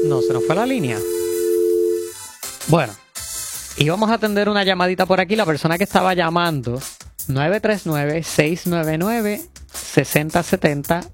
No, se nos fue la línea. Bueno, y vamos a atender una llamadita por aquí. La persona que estaba llamando, 939-699-6070.